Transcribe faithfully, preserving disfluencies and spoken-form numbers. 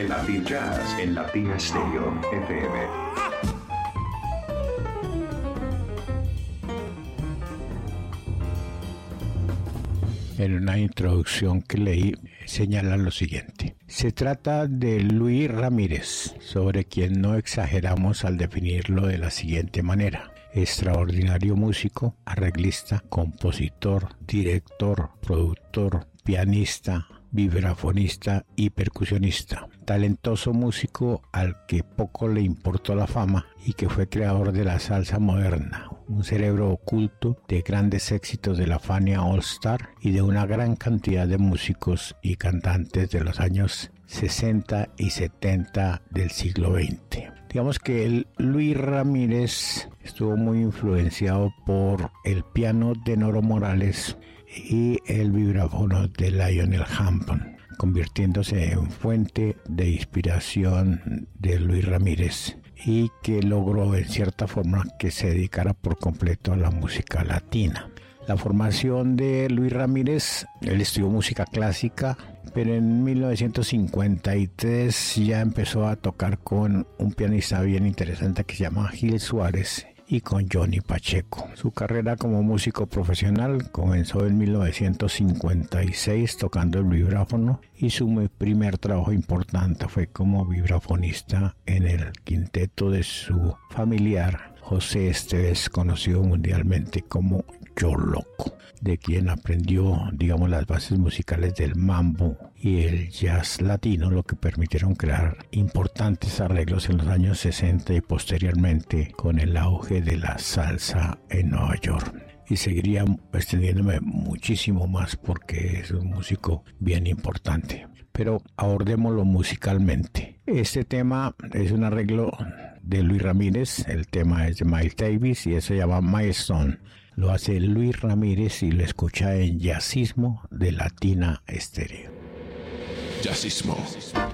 El Latin Jazz en Latina Stereo F M. En una introducción que leí señala lo siguiente. Se trata de Luis Ramírez, sobre quien no exageramos al definirlo de la siguiente manera. Extraordinario músico, arreglista, compositor, director, productor, pianista, vibrafonista y percusionista. Talentoso músico al que poco le importó la fama y que fue creador de la salsa moderna. Un cerebro oculto de grandes éxitos de la Fania All Star y de una gran cantidad de músicos y cantantes de los años sesenta y setenta del siglo veinte. Digamos que el Luis Ramírez estuvo muy influenciado por el piano de Noro Morales y el vibráfono de Lionel Hampton, convirtiéndose en fuente de inspiración de Luis Ramírez y que logró en cierta forma que se dedicara por completo a la música latina. La formación de Luis Ramírez, él estudió música clásica, pero en mil novecientos cincuenta y tres ya empezó a tocar con un pianista bien interesante que se llama Gil Suárez y con Johnny Pacheco. Su carrera como músico profesional comenzó en mil novecientos cincuenta y seis tocando el vibráfono y su primer trabajo importante fue como vibrafonista en el quinteto de su familiar José Esteves, conocido mundialmente como Yo Loco, de quien aprendió, digamos, las bases musicales del mambo y el jazz latino, lo que permitieron crear importantes arreglos en los años sesenta y posteriormente con el auge de la salsa en Nueva York. Y seguiría extendiéndome muchísimo más porque es un músico bien importante. Pero abordémoslo musicalmente. Este tema es un arreglo de Luis Ramírez, el tema es de Miles Davis y eso se llama Milestone. Lo hace Luis Ramírez y lo escucha en Jazzismo de Latina Stereo. Jazzismo.